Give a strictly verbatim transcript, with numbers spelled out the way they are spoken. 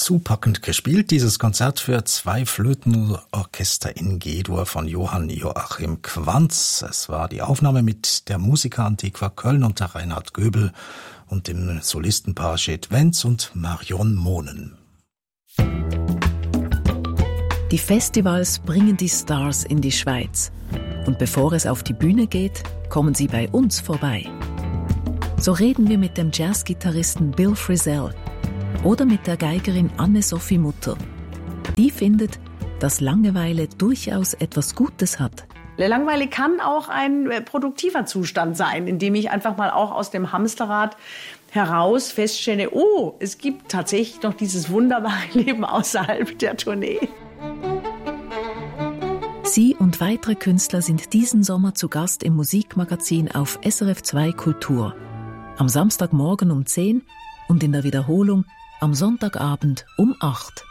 dazu packend gespielt. Dieses Konzert für zwei Flötenorchester in G-Dur von Johann Joachim Quanz. Es war die Aufnahme mit der Musica Antiqua Köln unter Reinhard Göbel und dem Solistenpaar Chet Wenz und Marion Mohnen. Die Festivals bringen die Stars in die Schweiz. Und bevor es auf die Bühne geht, kommen sie bei uns vorbei. So reden wir mit dem Jazzgitarristen Bill Frisell oder mit der Geigerin Anne-Sophie Mutter. Die findet, dass Langeweile durchaus etwas Gutes hat. Langeweile kann auch ein produktiver Zustand sein, in dem ich einfach mal auch aus dem Hamsterrad heraus feststelle, oh, es gibt tatsächlich noch dieses wunderbare Leben außerhalb der Tournee. Sie und weitere Künstler sind diesen Sommer zu Gast im Musikmagazin auf S R F zwei Kultur. Am Samstagmorgen um zehn und in der Wiederholung am Sonntagabend um acht.